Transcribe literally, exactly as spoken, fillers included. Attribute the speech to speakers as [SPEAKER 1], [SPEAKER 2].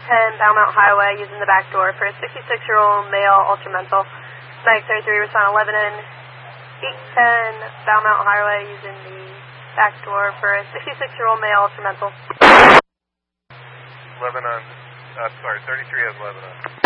[SPEAKER 1] ten Valmont Highway using the back door for a sixty-six-year-old male ultramental. Mag thirty-three, respond eleven N, eight ten Valmont Highway using the back door for a sixty-six-year-old male ultramental.
[SPEAKER 2] Lebanon, uh, sorry, thirty-three has Lebanon.